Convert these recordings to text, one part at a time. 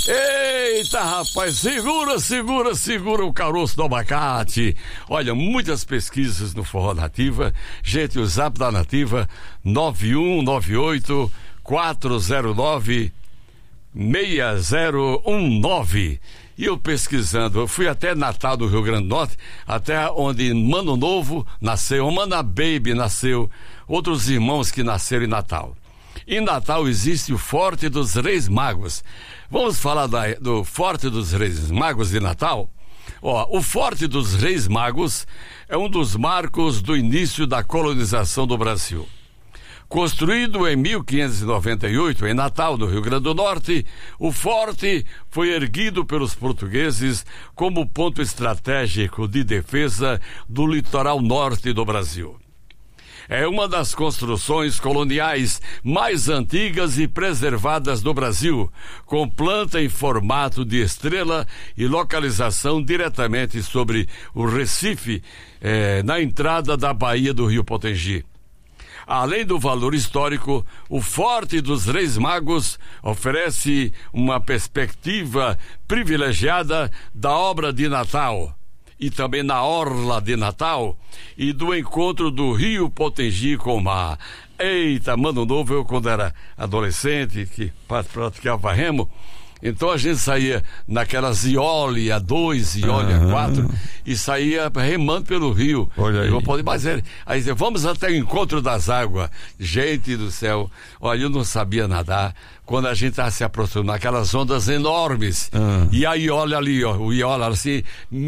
Eita, rapaz, segura o caroço do abacate. Olha, muitas pesquisas no Forró Nativa. Gente, o zap da Nativa 9198-409-6019. E eu pesquisando, eu fui até Natal do Rio Grande do Norte, até onde Mano Novo nasceu, Mana Baby nasceu, outros irmãos que nasceram em Natal. Em Natal existe o Forte dos Reis Magos. Vamos falar do Forte dos Reis Magos de Natal? O Forte dos Reis Magos é um dos marcos do início da colonização do Brasil. Construído em 1598 em Natal, do Rio Grande do Norte, o forte foi erguido pelos portugueses como ponto estratégico de defesa do litoral norte do Brasil. É uma das construções coloniais mais antigas e preservadas do Brasil, com planta em formato de estrela e localização diretamente sobre o Recife, na entrada da Baía do Rio Potengi. Além do valor histórico, o Forte dos Reis Magos oferece uma perspectiva privilegiada da obra de Natal e também na orla de Natal e do encontro do Rio Potengi com o mar. Eita, Mano Novo, eu quando era adolescente, que praticava remo, então a gente saía naquelas Iole A2, Iole A4 e saía remando pelo rio. Olha aí. Aí vamos até o encontro das águas. Gente do céu, olha, eu não sabia nadar. Quando a gente estava se aproximando, aquelas ondas enormes. E aí, olha ali, o Iola assim,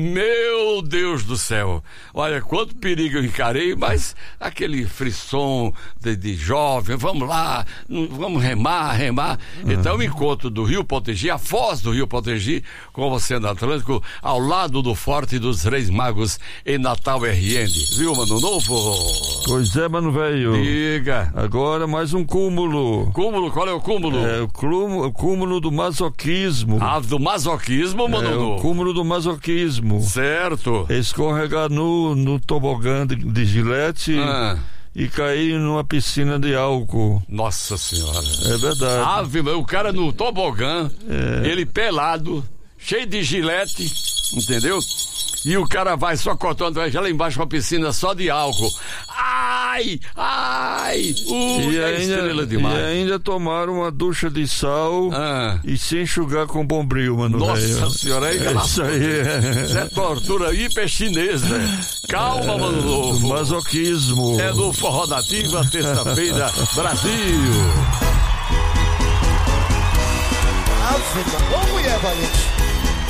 meu Deus do céu. Olha, quanto perigo eu encarei, mas aquele frisson de jovem, vamos lá, vamos remar. Então, o encontro do Rio Potengi, a foz do Rio Potengi, com o Oceano Atlântico, ao lado do Forte dos Reis Magos, em Natal RN. Viu, Mano Novo? Pois é, mano velho. Diga. Agora mais um cúmulo. Cúmulo? Qual é o cúmulo? É o cúmulo do masoquismo. Ah, do masoquismo, Mano Novo? O cúmulo do masoquismo. Certo. Escorregar no tobogã de Gilete e cair numa piscina de álcool. Nossa Senhora. É verdade. O cara no tobogã, ele pelado, cheio de Gilete, entendeu? E o cara vai só cortando, vai já lá embaixo uma piscina só de álcool. Ai! Estrela demais. E ainda tomaram uma ducha de sal e se enxugar com bombril, mano. Nossa Senhora, aí isso aí é tortura hiperchinesa. Calma, Mano Novo. Masoquismo. É do Forró Nativa, terça-feira, Brasil. Ô, mulher valente.